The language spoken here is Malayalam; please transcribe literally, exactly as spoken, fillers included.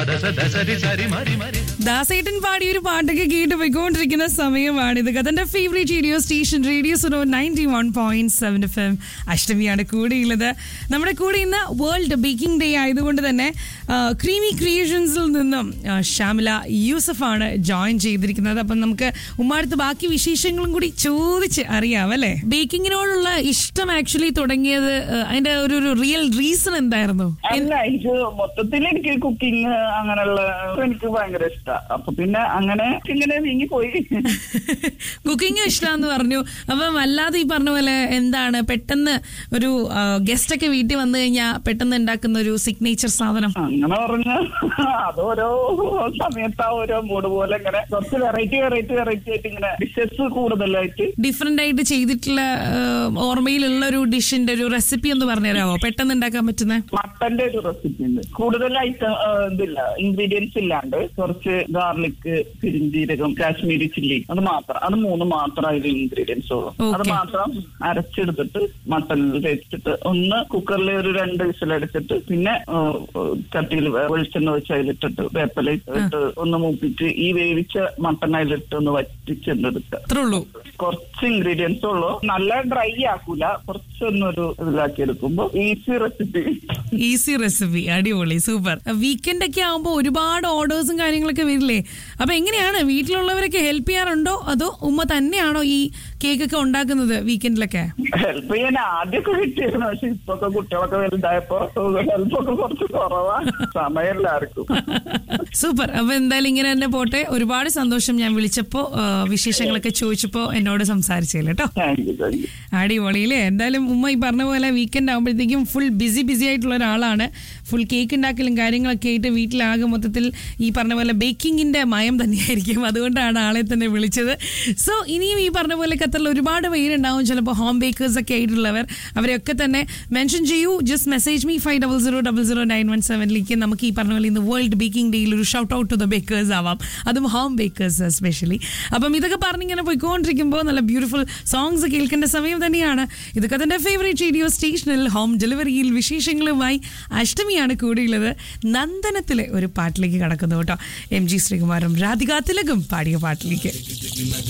ദാസേട്ടൻ പാടിയ ഒരു പാട്ടൊക്കെ കേട്ട് പോയിക്കൊണ്ടിരിക്കുന്ന സമയമാണിത്. കഥന്റെ favourite radio station radio Suno ninety one point seven F M. അഷ്ടമിയാണ് കൂടെയുള്ളത്. നമ്മുടെ കൂടെ ഇന്ന് വേൾഡ് ബേക്കിംഗ് ഡേ ആയതുകൊണ്ട് തന്നെ ക്രീമി ക്രിയേഷൻസിൽ നിന്നും ഷാമില യൂസഫാണ് ജോയിൻ ചെയ്തിരിക്കുന്നത്. അപ്പം നമുക്ക് ഉമ്മാടുത്ത് ബാക്കി വിശേഷങ്ങളും കൂടി ചോദിച്ച് അറിയാം അല്ലേ. ബേക്കിങ്ങിനോടുള്ള ഇഷ്ടം ആക്ച്വലി തുടങ്ങിയത് അതിന്റെ ഒരു റിയൽ റീസൺ എന്തായിരുന്നു? അല്ല, എനിക്ക് മൊത്തത്തിൽ എനിക്ക് കുക്കിംഗ് അങ്ങനെയുള്ള എനിക്ക് ഭയങ്കര ഇഷ്ടമാണ്. അപ്പൊ പിന്നെ അങ്ങനെ ഇങ്ങനെ നീങ്ങി പോയി. കുക്കിംഗ് ഇഷ്ടമാന്ന് പറഞ്ഞു. അപ്പം അല്ലാതെ ഈ പറഞ്ഞ പോലെ എന്താണ് പെട്ടെന്ന് ഒരു ഗസ്റ്റ് ഒക്കെ വീട്ടിൽ വന്നു കഴിഞ്ഞാൽ പെട്ടെന്ന് ഉണ്ടാക്കുന്ന ഒരു സിഗ്നേച്ചർ സാധനം? അങ്ങനെ പറഞ്ഞ അതോരോ സമയത്ത് ഓരോ മൂഡ് പോലെ ഇങ്ങനെ കുറച്ച് വെറൈറ്റി വെറൈറ്റി വെറൈറ്റി ആയിട്ട് ഇങ്ങനെ ഡിഷസ് കൂടുതലായിട്ട് ഡിഫറെന്റ് ആയിട്ട് ചെയ്തിട്ടുള്ള ഓർമ്മയിലുള്ള ഒരു ഡിഷിന്റെ ഒരു റെസിപ്പി ഒന്ന് പറഞ്ഞുതരാമോ? പെട്ടെന്ന് ഉണ്ടാക്കാൻ പറ്റുന്ന മട്ടന്റെ ഒരു റെസിപ്പി ഉണ്ട്. കൂടുതൽ ഐറ്റം ഇതില്ല, ഇൻഗ്രീഡിയൻസ് ഇല്ലാണ്ട് കുറച്ച് ഗാർലിക്, പെരിഞ്ജീരകം, കാശ്മീരി ചില്ലി, അത് മാത്രം, അത് മൂന്ന് മാത്രം അതിൽ ഇൻഗ്രീഡിയൻസ് ഉള്ളൂ. അത് മാത്രം അരച്ചെടുത്തിട്ട് മട്ടനിൽ വെച്ചിട്ട് ഒന്ന് കുക്കറിൽ ഒരു രണ്ട് വിസിലടിച്ചിട്ട് പിന്നെ ചട്ടിയിൽ വെളിച്ചെണ്ണ വെച്ച് അതിലിട്ടിട്ട് വേപ്പില ഇട്ട് ഒന്ന് മൂപ്പിച്ച് ഈ വേവിച്ച മട്ടൻ അതിലിട്ട് ഒന്ന് വറ്റിച്ചെടുക്കുക. കുറച്ച് ഇൻഗ്രീഡിയൻസ് ഉള്ളൂ, നല്ല ഡ്രൈ ആക്കൂല, കുറച്ചൊന്നൊരു ഇതിലാക്കി എടുക്കുമ്പോ ഈസി റെസിപ്പി. ഈസി റെസിപ്പി, അടിപൊളി, സൂപ്പർ. വീക്കെൻഡ് ഒക്കെ ആവുമ്പോ ഒരുപാട് ഓർഡേഴ്സും കാര്യങ്ങളൊക്കെ വരില്ലേ? അപ്പൊ എങ്ങനെയാണ് വീട്ടിലുള്ളവരൊക്കെ ഹെൽപ്പ് ചെയ്യാറുണ്ടോ അതോ ഉമ്മ തന്നെയാണോ ഈ കേക്ക് ഒക്കെ ഉണ്ടാക്കുന്നത് വീക്കെൻഡിലൊക്കെ? ഹെൽപ്പ് ചെയ്യാൻ ആദ്യമൊക്കെ കിട്ടിയിരുന്നു, പക്ഷെ ഇപ്പൊക്കെ കുട്ടികളൊക്കെ വലുതായപ്പോ ഹെൽപ്പൊക്കെ കുറച്ച് കുറവാ, സമയമില്ല ആർക്കും. സൂപ്പർ. അപ്പൊ എന്തായാലും ഇങ്ങനെ തന്നെ പോട്ടെ. ഒരുപാട് സന്തോഷം ഞാൻ വിളിച്ചപ്പോ വിശേഷങ്ങളൊക്കെ ചോദിച്ചപ്പോ എന്നോട് സംസാരിച്ചില്ല കേട്ടോ. അടിപൊളിയില്ലേ. എന്തായാലും ഉമ്മ ഈ പറഞ്ഞ പോലെ വീക്കെൻഡ് ആകുമ്പോഴത്തേക്കും ഫുൾ ബിസി ബിസി ആയിട്ടുള്ള ഒരാളാണ്. ഫുൾ കേക്ക് ഉണ്ടാക്കലും കാര്യങ്ങളൊക്കെ ആയിട്ട് വീട്ടിലാകെ മൊത്തത്തിൽ ഈ പറഞ്ഞ പോലെ ബേക്കിങ്ങിന്റെ മയം തന്നെയായിരിക്കും. അതുകൊണ്ടാണ് ആളെ തന്നെ വിളിച്ചത്. സോ ഇനിയും ഈ പറഞ്ഞ പോലെ ഖത്തറിൽ ഒരുപാട് പേരുണ്ടാവും, ചിലപ്പോൾ ഹോം ബേക്കേഴ്സ് ഒക്കെ ആയിട്ടുള്ളവർ. അവരെയൊക്കെ തന്നെ മെൻഷൻ ചെയ്യൂ. Just message me five double zero double zero nine one സെവനിലേക്ക്. നമുക്ക് ഈ പറഞ്ഞ പോലെ ഇന്ന് വേൾഡ് ബേക്കിംഗ് ഡേയിൽ ഒരു shout out to the baker's ആവാം, അതും ഹോം ബേക്കേഴ്സ് എസ്പെഷ്യലി. അപ്പം ഇതൊക്കെ പറഞ്ഞിങ്ങനെ പോയിക്കൊണ്ടിരിക്കുമ്പോൾ നല്ല ബ്യൂട്ടിഫുൾ സോങ്സ് കേൾക്കേണ്ട സമയം തന്നെയാണ്. ഇതൊക്കെ തന്നെ ഫേവറേറ്റ് റേഡിയോ സ്റ്റേഷനിൽ ഹോം ഡെലിവറിയിൽ വിശേഷങ്ങളുമായി അഷ്ടമിയാണ് കൂടിയുള്ളത്. നന്ദനത്തിലെ ഒരു പാട്ടിലേക്ക് കടക്കുന്നു കേട്ടോ. എം ജി ശ്രീകുമാറും രാധിക തിലകും പാടിയ പാട്ടിലേക്ക്.